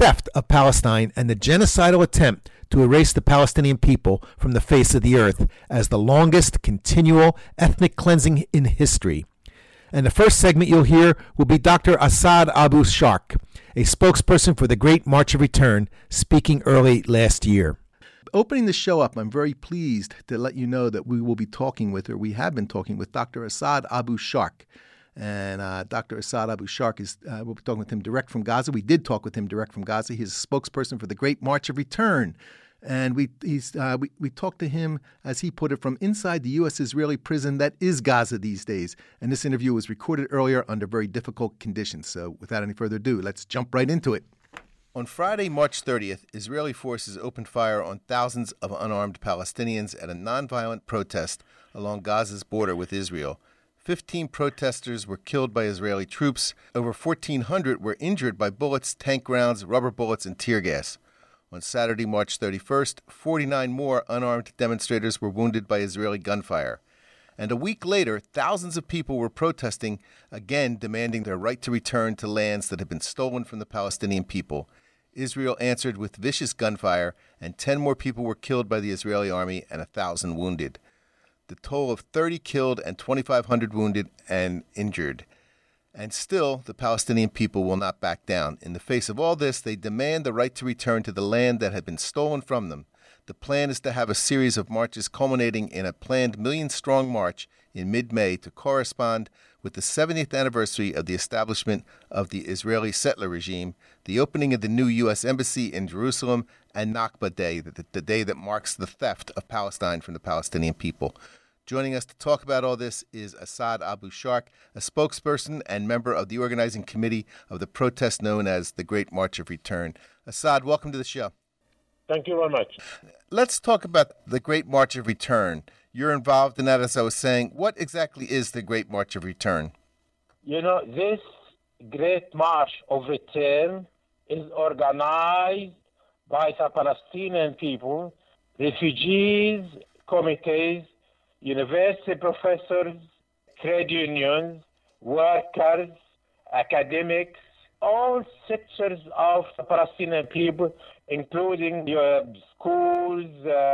theft of Palestine and the genocidal attempt to erase the Palestinian people from the face of the earth as the longest continual ethnic cleansing in history. And the first segment you'll hear will be Dr. Assad Abu Shark, a spokesperson for the Great March of Return, speaking early last year. Opening the show up, I'm very pleased to let you know that we will be talking with, or we have been talking with, Dr. Assad Abu Shark. And Dr. Assad Abu Shark we'll be talking with him direct from Gaza. We did talk with him direct from Gaza. He's a spokesperson for the Great March of Return. And we talked to him, as he put it, from inside the U.S.-Israeli prison that is Gaza these days. And this interview was recorded earlier under very difficult conditions. So without any further ado, let's jump right into it. On Friday, March 30th, Israeli forces opened fire on thousands of unarmed Palestinians at a nonviolent protest along Gaza's border with Israel. 15 protesters were killed by Israeli troops. Over 1,400 were injured by bullets, tank rounds, rubber bullets, and tear gas. On Saturday, March 31st, 49 more unarmed demonstrators were wounded by Israeli gunfire. And a week later, thousands of people were protesting, again demanding their right to return to lands that had been stolen from the Palestinian people. Israel answered with vicious gunfire, and 10 more people were killed by the Israeli army and 1,000 wounded. The toll of 30 killed and 2,500 wounded and injured. And still, the Palestinian people will not back down. In the face of all this, they demand the right to return to the land that had been stolen from them. The plan is to have a series of marches culminating in a planned million-strong march in mid-May to correspond with the 70th anniversary of the establishment of the Israeli settler regime, the opening of the new U.S. Embassy in Jerusalem, and Nakba Day, the day that marks the theft of Palestine from the Palestinian people. Joining us to talk about all this is Assad Abu Shark, a spokesperson and member of the organizing committee of the protest known as the Great March of Return. Assad, welcome to the show. Thank you very much. Let's talk about the Great March of Return. You're involved in that, as I was saying. What exactly is the Great March of Return? You know, this Great March of Return is organized by the Palestinian people, refugees, committees, university professors, trade unions, workers, academics, all sectors of the Palestinian people, including schools,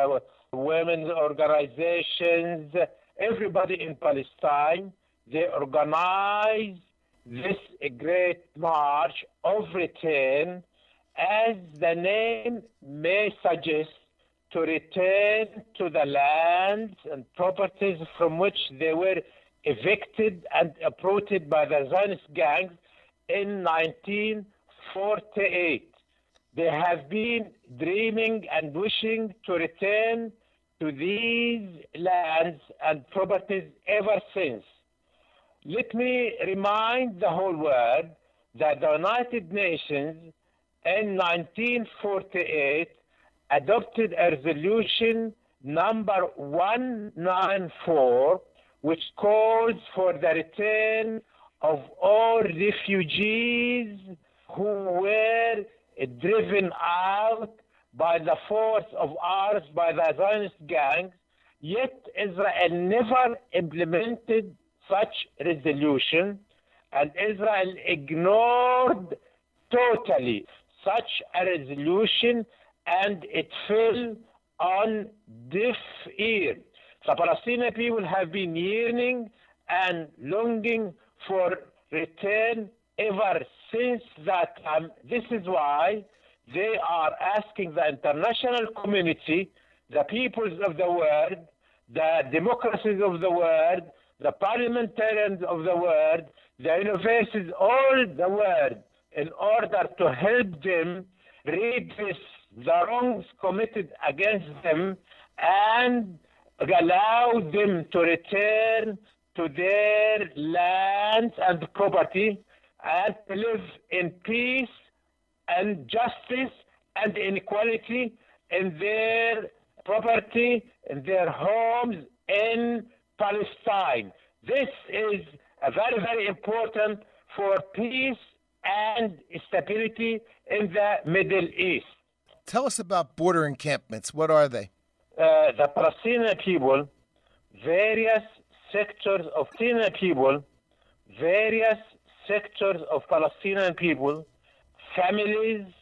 women's organizations, everybody in Palestine. They organize this great march of return, as the name may suggest, to return to the lands and properties from which they were evicted and uprooted by the Zionist gangs in 1948. They have been dreaming and wishing to return to these lands and properties ever since. Let me remind the whole world that the United Nations in 1948 adopted a resolution number 194, which calls for the return of all refugees who were driven out by the force of arms by the Zionist gangs, yet Israel never implemented such resolution, and Israel ignored totally such a resolution, and it fell on deaf ear. The Palestinian people have been yearning and longing for return ever since that time. This is why they are asking the international community, the peoples of the world, the democracies of the world, the parliamentarians of the world, the universities, all the world, in order to help them redress the wrongs committed against them and allow them to return to their lands and property and to live in peace and justice and inequality in their property, in their homes in Palestine. This is very, very important for peace and stability in the Middle East. Tell us about border encampments. What are they? The Palestinian people, various sectors of Palestinian people, various sectors of Palestinian people, families